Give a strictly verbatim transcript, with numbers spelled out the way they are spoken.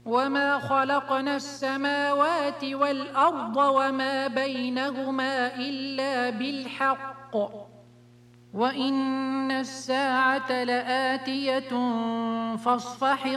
وما خلقنا السماوات والأرض وما بينهما إلا بالحق وإن الساعة لآتية فاصفح